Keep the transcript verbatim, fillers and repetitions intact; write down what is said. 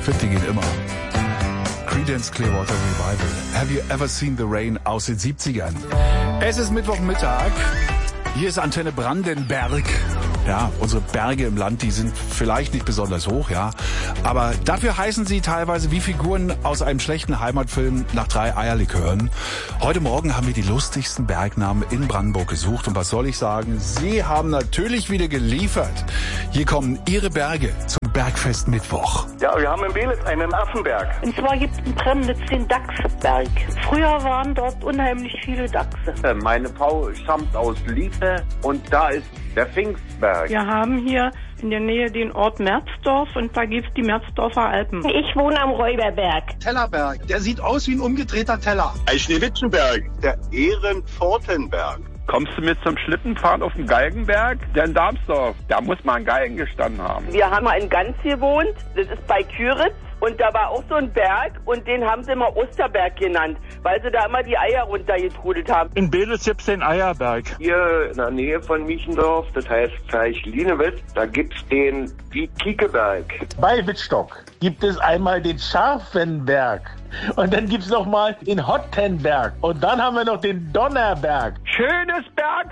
Fit, die gehen immer. Creedence Clearwater Revival. Have you ever seen the rain aus den siebzigern? Es ist Mittwochmittag. Hier ist Antenne Brandenberg. Ja, unsere Berge im Land, die sind vielleicht nicht besonders hoch, ja. Aber dafür heißen sie teilweise wie Figuren aus einem schlechten Heimatfilm nach drei Eierlikören. Heute Morgen haben wir die lustigsten Bergnamen in Brandenburg gesucht. Und was soll ich sagen? Sie haben natürlich wieder geliefert. Hier kommen Ihre Berge zum Bergfest Mittwoch. Ja, wir haben in Belitz einen Affenberg. Und zwar gibt es in Premnitz den Dachsberg. Früher waren dort unheimlich viele Dachse. Meine Frau stammt aus Liete und da ist der Pfingstberg. Wir haben hier in der Nähe den Ort Merzdorf und da gibt es die Merzdorfer Alpen. Ich wohne am Räuberberg. Tellerberg, der sieht aus wie ein umgedrehter Teller. Ein Schneewittchenberg. Der Ehrenpfortenberg. Kommst du mit zum Schlittenfahren auf den Galgenberg? Der in Darmsdorf. Da muss man an Galgen gestanden haben. Wir haben mal in Ganz gewohnt. Das ist bei Küritz. Und da war auch so ein Berg und den haben sie immer Osterberg genannt, weil sie da immer die Eier runtergetrudelt haben. In Belitz gibt's den Eierberg. Hier in der Nähe von Michendorf, das heißt gleich Lienewitz, da gibt's den Kiekeberg. Bei Wittstock gibt es einmal den Scharfenberg. Und dann gibt's noch mal den Hottenberg. Und dann haben wir noch den Donnerberg. Schönes Berg